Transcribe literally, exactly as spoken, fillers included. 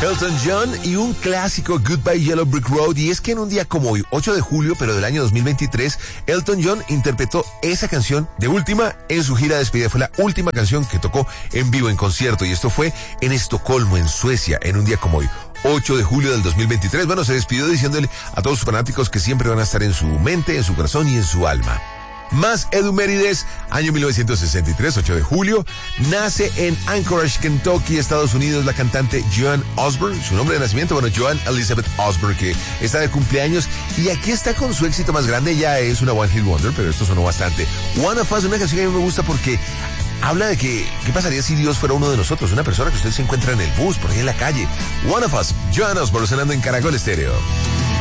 Elton John y un clásico Goodbye Yellow Brick Road. Y es que en un día como hoy, ocho de julio, pero del año dos mil veintitrés, Elton John interpretó esa canción de última en su gira de despedida. Fue la última canción que tocó en vivo en concierto, y esto fue en Estocolmo, en Suecia, en un día como hoy, ocho de julio del dos mil veintitrés. Bueno, se despidió diciéndole a todos sus fanáticos que siempre van a estar en su mente, en su corazón y en su alma. Más Edumérides, año mil novecientos sesenta y tres, ocho de julio, nace en Anchorage, Kentucky, Estados Unidos, la cantante Joan Osborne. Su nombre de nacimiento, bueno, Joan Elizabeth Osborne, que está de cumpleaños, y aquí está con su éxito más grande. Ya es una One Hit Wonder, pero esto sonó bastante. One of Us, una canción que a mí me gusta porque habla de que, ¿qué pasaría si Dios fuera uno de nosotros? Una persona que usted se encuentra en el bus, por ahí en la calle. One of Us, Joan Osborne, sonando en Caracol Estéreo.